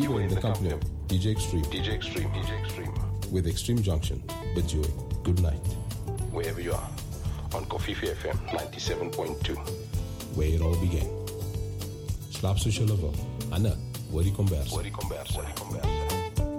You were in the company of DJ Extreme. DJ Extreme. DJ Extreme. With Extreme Junction. With Joy. Good night. Wherever you are. On Kofifi FM 97.2. Where it all began. Slaap so level. Anna, where you converse. Where you converse.